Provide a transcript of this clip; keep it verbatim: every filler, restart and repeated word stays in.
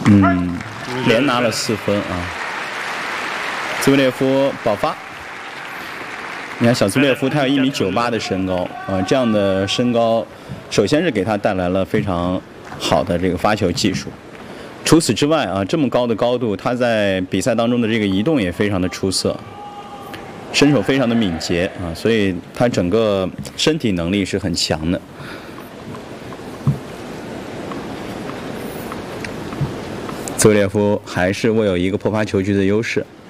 嗯，连拿了四分啊。兹维列夫爆发。你看小兹维列夫，他有一米九八的身高啊，这样的身高，首先是给他带来了非常好的这个发球技术。除此之外啊，这么高的高度，他在比赛当中的这个移动也非常的出色，身手非常的敏捷啊，所以他整个身体能力是很强的。兹维列夫还是握有一个破发球局的优势。